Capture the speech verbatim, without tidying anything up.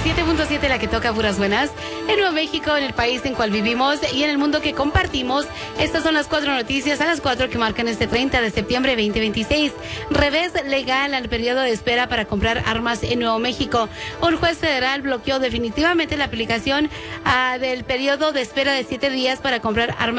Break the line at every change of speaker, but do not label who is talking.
siete punto siete, la que toca puras buenas. En Nuevo México, en el país en cual vivimos y en el mundo que compartimos, estas son las cuatro noticias a las cuatro que marcan este treinta de septiembre de veinte veintiséis. Revés legal al periodo de espera para comprar armas en Nuevo México. Un juez federal bloqueó definitivamente la aplicación uh, del periodo de espera de siete días para comprar armas